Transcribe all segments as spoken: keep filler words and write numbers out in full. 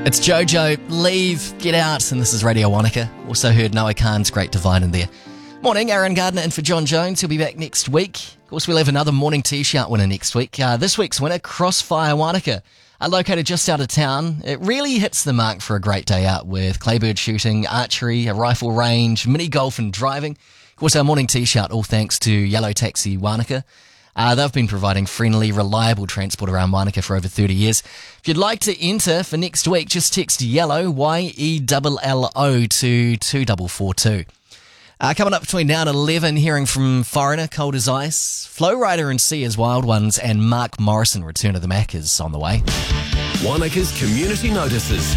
It's Jojo, Leave, Get Out, and this is Radio Wanaka. Also heard Noah Khan's Great Divine in there. Morning, Aaron Gardner in for John Jones. He'll be back next week. Of course, we'll have another morning T-shirt winner next week. Uh, this week's winner, Crossfire Wanaka, are located just out of town. It really hits the mark for a great day out with claybird shooting, archery, a rifle range, mini golf and driving. Of course, our morning T-shirt, all thanks to Yellow Taxi Wanaka. Uh, they've been providing friendly, reliable transport around Wanaka for over thirty years. If you'd like to enter for next week, just text YELLOW, Y E L L O, to two four four two. Uh, coming up between now and eleven, hearing from Foreigner, Cold as Ice, Flow Rider and Sea as Wild Ones, and Mark Morrison, Return of the Mac, is on the way. Wanaka's Community Notices.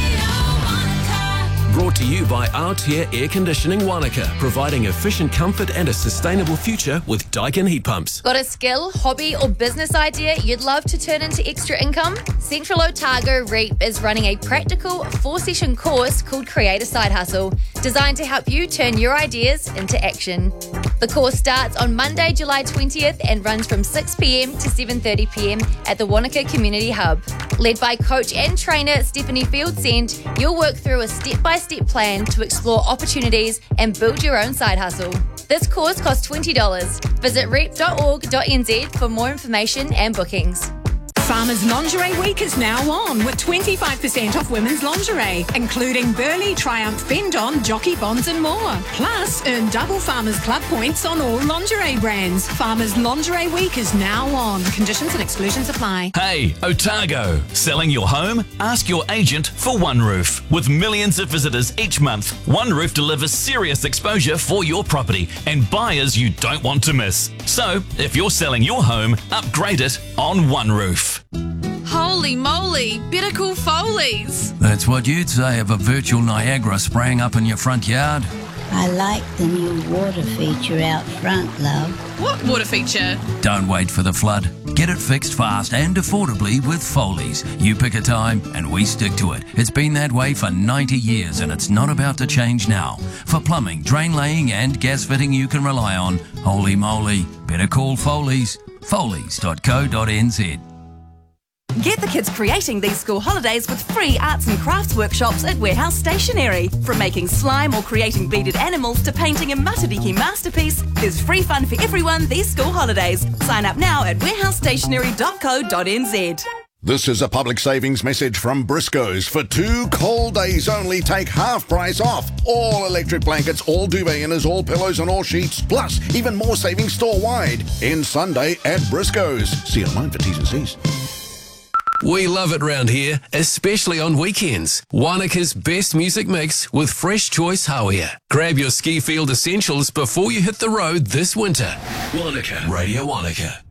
Brought to you by Altair Air Conditioning Wanaka, providing efficient comfort and a sustainable future with Daikin heat pumps. Got a skill, hobby or business idea you'd love to turn into extra income? Central Otago REAP is running a practical four-session course called Create a Side Hustle, designed to help you turn your ideas into action. The course starts on Monday, July twentieth and runs from six p.m. to seven thirty p.m. at the Wanaka Community Hub. Led by coach and trainer Stephanie Fieldsend, you'll work through a step-by-step plan to explore opportunities and build your own side hustle. This course costs twenty dollars. Visit reap dot org dot n z for more information and bookings. Farmers Lingerie Week is now on with twenty-five percent off women's lingerie, including Burley, Triumph, Bendon, Jockey Bonds and more. Plus, earn double Farmers Club points on all lingerie brands. Farmers Lingerie Week is now on. Conditions and exclusions apply. Hey, Otago. Selling your home? Ask your agent for OneRoof. With millions of visitors each month, OneRoof delivers serious exposure for your property and buyers you don't want to miss. So, if you're selling your home, upgrade it on OneRoof. Holy moly, better call Foley's. That's what you'd say of a virtual Niagara spraying up in your front yard. I like the new water feature out front, love. What water feature? Don't wait for the flood. Get it fixed fast and affordably with Foley's. You pick a time and we stick to it. It's been that way for ninety years and it's not about to change now. For plumbing, drain laying and gas fitting you can rely on, holy moly, better call Foley's. Foleys dot co dot n z. Get the kids creating these school holidays with free arts and crafts workshops at Warehouse Stationery. From making slime or creating beaded animals to painting a Matariki masterpiece, there's free fun for everyone these school holidays. Sign up now at warehouse stationery dot co dot n z. This is a public savings message from Briscoe's. For two cold days only, take half price off. All electric blankets, all duvet inners, all pillows and all sheets, plus even more savings store-wide. End Sunday at Briscoe's. See online for T's and C's. We love it round here, especially on weekends. Wanaka's best music mix with Fresh Choice Hawea. Grab your ski field essentials before you hit the road this winter. Wanaka. Radio Wanaka.